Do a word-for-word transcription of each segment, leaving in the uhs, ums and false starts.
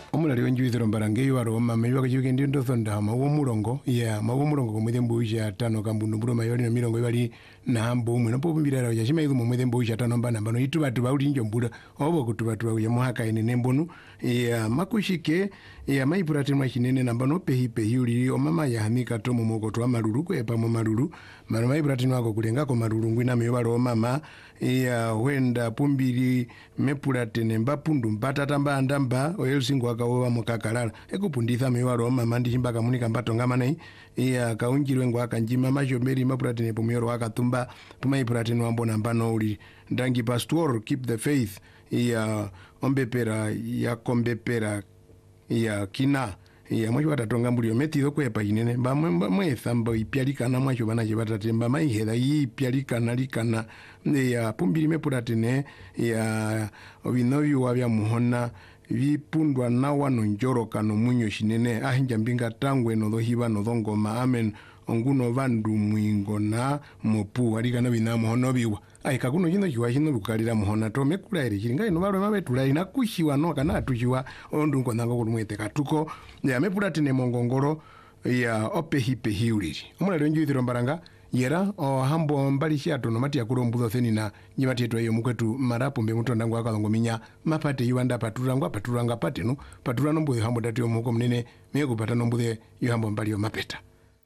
omulali wenjuiziro mbarange yuwaro mama yuwaka chukendi ndo thonda mawo murongo ya mawo murongo komweze mbuja tano kambundu mburo mayoli na mirongo ibali na hambo umwe nopo mbirara ya shima yumu mweze mbuja tano mbana mbano itu batu ba uli njombura obo kutu batu ba ya muhaka ene nembonu ya makushike ya maipurati mwashinene na mbano pehi pehi uli o mama ya hamika tomu moko tuwa maruru kwe pa maruru mano maipurati nwako kulenga ko maruru ngwina mewaro mama ya wenda pumbiri mepurati nemba pundu mpata tamba andamba oyelsingu wakawowa mukakalala ekupunditha mewaro mama ndichimbaka munika mbato ngamanai ya kaunjirwe ngwa kanjima majomeri mapurati nepo meyoro wakatumba pumaipurati nwambo nambano uli ndangi pastor keep the faith ya ombepera ya kombepera ya kina ya mwacho watatonga mbulio metizo kwepa inene mba mwetha mba ipialikana mwacho banache batatemba maiheda ipialikana likana ya pumbiri mepuratine ya obinovi wabya muhona vipundwa na wano njoroka no munyo shinene ahinja mbinga tangwe no dohiba no dongoma amen onguno vandu mwingo na mopu alikana bina muhono biwa aika kuno jino chiwa chino lukalira muhona to mekula ere chilinga ino balo mabetula ina kushiwa no kana tuchiwa ondu nkonanga kulumwete katuko ya mepulatine mongongoro ya opehi pehi uliri omulali wenjuithiro mbaranga yera o hambo mbali shato no mati yakulombuzo theni na nyimati yetu ayo mukwetu marapo mbe mutonda ngwa kalongo minya mapate yuanda paturangwa paturanga pateno paturano mbuyo hambo datu yo muko munene mego patano mbuyo yo hambo mbali yo mapeta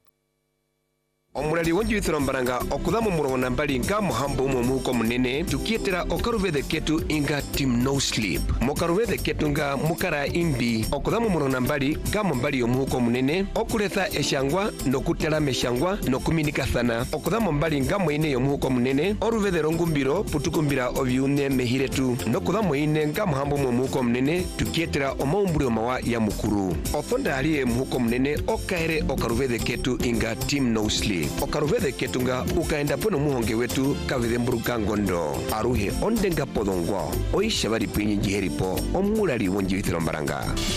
omulali wenjuithiro mbaranga okuthamu murongo na mbali nga muhambo umwe muko munene tukietera okaruvithe ketu inga team no sleep mukaruvithe ketu nga mukara imbi okuthamu murongo na mbali nga mbali yo muko munene okuletha eshangwa nokutera meshangwa nokuminikathana okuthamu mbali nga mwine yo muko munene oruvithe rongumbiro putukumbira ovyune mehiretu nokuthamu ine nga muhambo umwe muko munene tukietera omaumbulio mawa ya mukuru othonda aliye muko munene okaere okaruvithe ketu inga team no sleep okaruvithe ketu nga ukaenda pono muhonge wetu kavithe mburuka ngondo aruhe ondenga podongwa oisha bari pinyi jiheripo omulali wenjuithiro mbaranga.